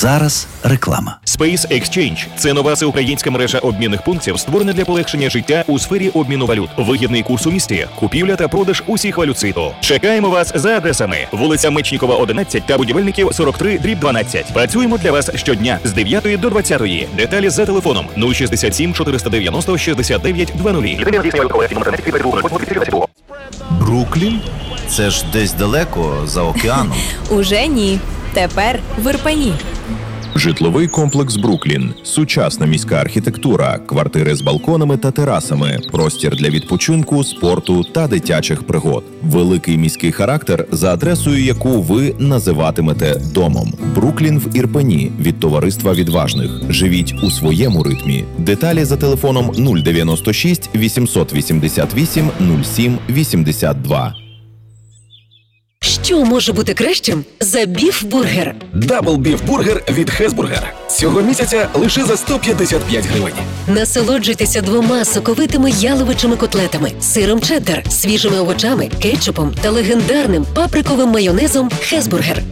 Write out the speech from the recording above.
зараз реклама. Space Exchange – це нова всеукраїнська мережа обмінних пунктів, створена для полегшення життя у сфері обміну валют. Вигідний курс у місті, купівля та продаж усіх валют світу. Чекаємо вас за адресами: вулиця Мечнікова, 11 та Будівельників, 43/12. Працюємо для вас щодня з 9 до 20. Деталі за телефоном 067 490 69 00. Бруклін? Це ж десь далеко, за океаном. Уже ні. Тепер в Ірпені. Житловий комплекс «Бруклін». Сучасна міська архітектура, квартири з балконами та терасами, простір для відпочинку, спорту та дитячих пригод. Великий міський характер, за адресою яку ви називатимете домом. «Бруклін» в Ірпені від товариства відважних. Живіть у своєму ритмі. Деталі за телефоном 096 888 07 82. Що може бути кращим за біф-бургер? Дабл біф-бургер від Хезбургер. Цього місяця лише за 155 гривень. Насолоджуйтеся двома соковитими яловичими котлетами, сиром чеддер, свіжими овочами, кетчупом та легендарним паприковим майонезом Хезбургер.